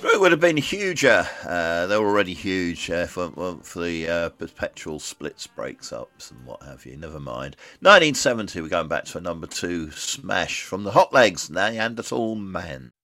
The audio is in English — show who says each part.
Speaker 1: It would have been huger. They were already huge for the perpetual splits, breaks ups, and what have you. Never mind. 1970, we're going back to a number two smash from the Hot Legs, Neanderthal Man.